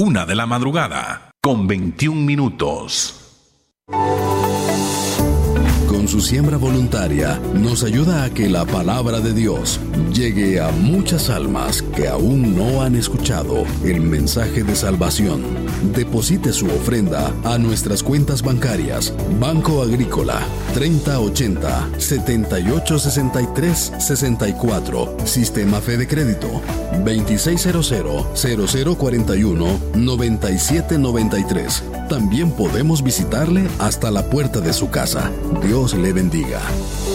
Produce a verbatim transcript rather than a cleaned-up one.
Una de la madrugada, con veintiún minutos. Con su siembra voluntaria, nos ayuda a que la palabra de Dios llegue a muchas almas que aún no han escuchado el mensaje de salvación. Deposite su ofrenda a nuestras cuentas bancarias: Banco Agrícola treinta ochenta, setenta y ocho sesenta y tres sesenta y cuatro, Sistema Fede Crédito veintiséis cero cero, cero cero cuarenta y uno, noventa y siete noventa y tres. También podemos visitarle hasta la puerta de su casa. Dios le bendiga.